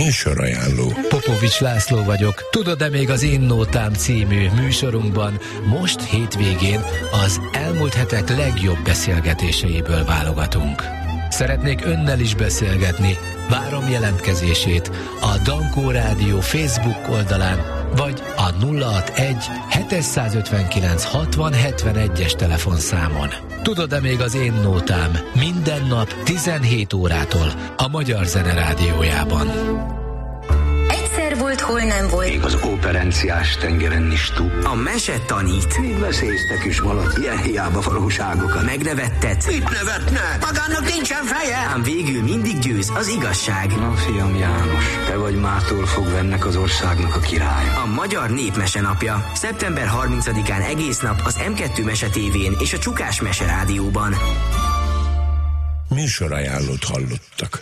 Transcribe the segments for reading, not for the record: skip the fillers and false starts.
Műsorajánló. Popovics László vagyok. Tudod-e még az Én Nótám című műsorunkban most hétvégén az elmúlt hetek legjobb beszélgetéseiből válogatunk. Szeretnék önnel is beszélgetni. Várom jelentkezését a Dankó Rádió Facebook oldalán, vagy a 061 759 60 71-es telefonszámon. Tudod-e még az Én Nótám minden nap 17 órától a Magyar Zene Rádiójában. Volt, hol nem volt. Még az operenciás tengeren is túl. A mese tanít. Még veszélyeztek is valaki, ilyen hiába valóságokat. Megnevettet. Mit nevetne? Magának nincsen feje. Ám végül mindig győz az igazság. Na, fiam János, te vagy mától fogva ennek az országnak a király. A Magyar Népmese napja. Szeptember 30-án egész nap az M2 Mese tévén és a Csukás Mese Rádióban. Műsorajánlót hallottak.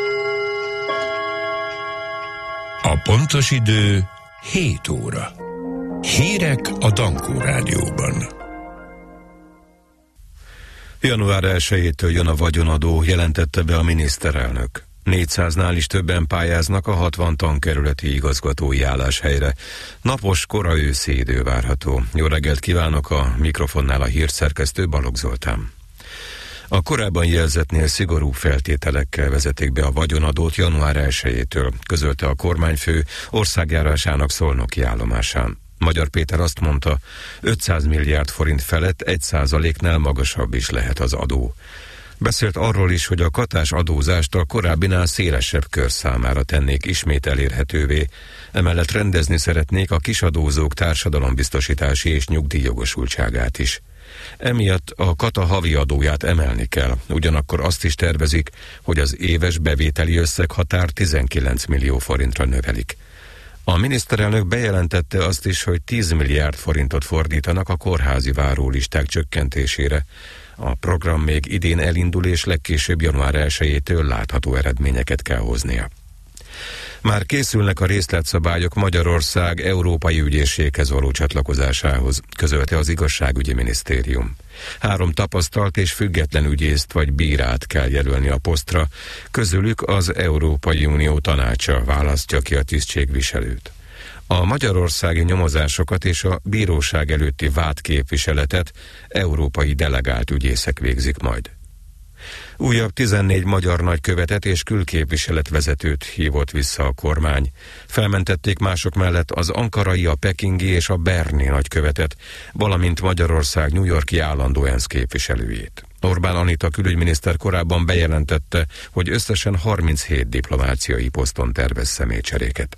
A pontos idő 7 óra. Hírek a Dankó Rádióban. Január 1-től jön a vagyonadó, jelentette be a miniszterelnök. 400-nál is többen pályáznak a 60 tankerületi igazgatói álláshelyre. Napos, kora őszi idő várható. Jó reggelt kívánok, a mikrofonnál a hírszerkesztő Balogh Zoltán. A korábban jelzettnél szigorú feltételekkel vezetik be a vagyonadót január 1-től, közölte a kormányfő országjárásának szolnoki állomásán. Magyar Péter azt mondta, 500 milliárd forint felett 1%-nál magasabb is lehet az adó. Beszélt arról is, hogy a katás adózást a korábbinál szélesebb kör számára tennék ismét elérhetővé. Emellett rendezni szeretnék a kisadózók társadalombiztosítási és nyugdíjjogosultságát is. Emiatt a kata havi adóját emelni kell, ugyanakkor azt is tervezik, hogy az éves bevételi összeghatár 19 millió forintra növelik. A miniszterelnök bejelentette azt is, hogy 10 milliárd forintot fordítanak a kórházi várólisták csökkentésére. A program még idén elindul, és legkésőbb január 1-től látható eredményeket kell hoznia. Már készülnek a részletszabályok Magyarország Európai Ügyészséghez való csatlakozásához, közölte az Igazságügyi Minisztérium. 3 tapasztalt és független ügyészt vagy bírát kell jelölni a posztra, közülük az Európai Unió Tanácsa választja ki a tisztségviselőt. A magyarországi nyomozásokat és a bíróság előtti vádképviseletet európai delegált ügyészek végzik majd. Újabb 14 magyar nagykövetet és külképviseletvezetőt hívott vissza a kormány. Felmentették mások mellett az ankarai, a pekingi és a berni nagykövetet, valamint Magyarország New York-i állandó ENSZ képviselőjét. Orbán Anita külügyminiszter korábban bejelentette, hogy összesen 37 diplomáciai poszton tervez személycseréket.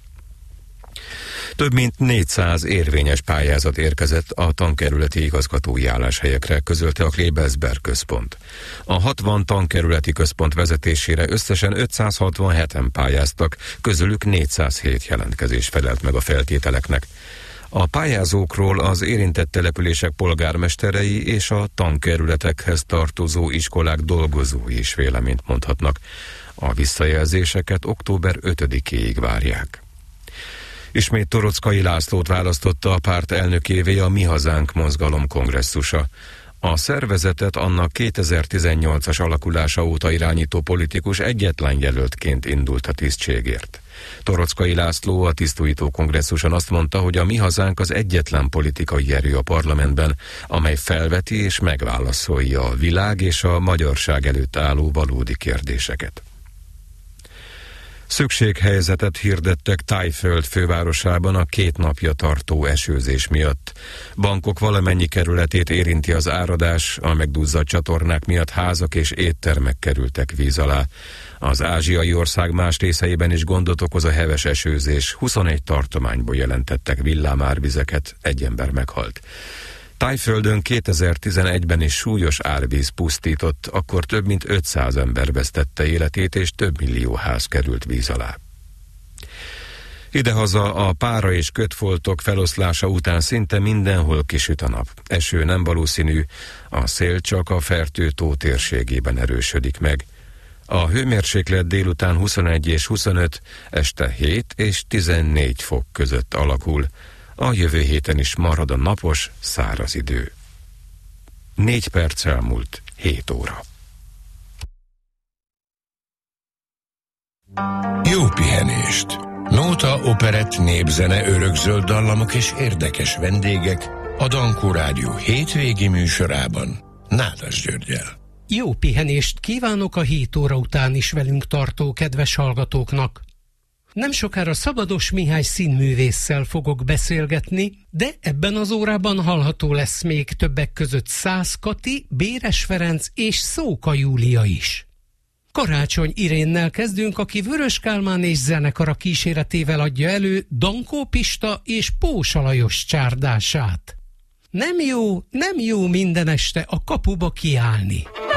Több mint 400 érvényes pályázat érkezett a tankerületi igazgatói álláshelyekre, közölte a Klebersberg központ. A 60 tankerületi központ vezetésére összesen 567-en pályáztak, közülük 407 jelentkezés felelt meg a feltételeknek. A pályázókról az érintett települések polgármesterei és a tankerületekhez tartozó iskolák dolgozói is véleményt mondhatnak. A visszajelzéseket október 5-éig várják. Ismét Toroczkai Lászlót választotta a párt elnökévé a Mi Hazánk mozgalom kongresszusa. A szervezetet annak 2018-as alakulása óta irányító politikus egyetlen jelöltként indult a tisztségért. Toroczkai László a tisztújító kongresszuson azt mondta, hogy a Mi Hazánk az egyetlen politikai erő a parlamentben, amely felveti és megválaszolja a világ és a magyarság előtt álló valódi kérdéseket. Szükséghelyzetet hirdettek Thaiföld fővárosában a 2 napja tartó esőzés miatt. Bankok valamennyi kerületét érinti az áradás, a megduzzadt csatornák miatt házak és éttermek kerültek víz alá. Az ázsiai ország más részeiben is gondot okoz a heves esőzés, 21 tartományból jelentettek villámárvizeket, 1 ember meghalt. Thaiföldön 2011-ben is súlyos árvíz pusztított, akkor több mint 500 ember vesztette életét, és több millió ház került víz alá. Idehaza a pára és kötfoltok feloszlása után szinte mindenhol kisüt a nap. Eső nem valószínű, a szél csak a Fertő-tó térségében erősödik meg. A hőmérséklet délután 21 és 25, este 7 és 14 fok között alakul. A jövő héten is marad a napos, száraz idő. 4 perc elmúlt 7 óra. Jó pihenést. Nóta, operett, népzene, örökzöld dallamok és érdekes vendégek a Dankó Rádió hétvégi műsorában Nádas Györggyel. Jó pihenést kívánok a 7 óra után is velünk tartó kedves hallgatóknak. Nem sokára Szabados Mihály színművésszel fogok beszélgetni, de ebben az órában hallható lesz még többek között Szász Kati, Béres Ferenc és Szóka Júlia is. Karácsony Irénnel kezdünk, aki Vörös Kálmán és zenekara kíséretével adja elő Dankó Pista és Pósa Lajos csárdását. Nem jó minden este a kapuba kiállni.